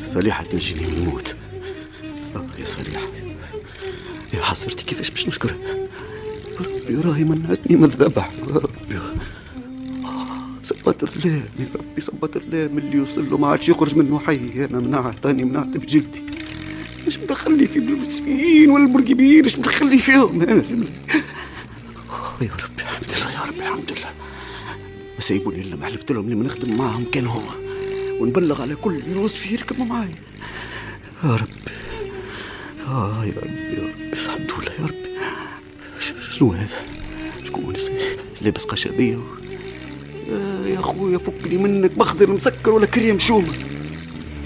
صليحة تنجيني من الموت. يا صليحة، يا حسرتي كيفاش باش نشكرها. ربي راهي منعتني من الذبح. يا ربي صبت الظلام، يا ربي صبت الظلام اللي يوصل له ما عادش يخرج منه حي. انا منعت بجلدي. ايش مدخلني في المسفيين والمرقبين؟ ايش مدخلني فيهم انا؟ يا ربي الحمد لله، يا ربي الحمد لله. ما سيبوني الا ما حلفت لهم اللي ما نخدم معهم كان هو، ونبلغ على كل يوسف يركبوا معايا. يا ربي يا ربي يا ربي الحمد لله. يا ربي شنو هذا؟ شكون لابس قشابيه؟ يا اخويا فكني منك، مخزن مسكر ولا كريم شومه.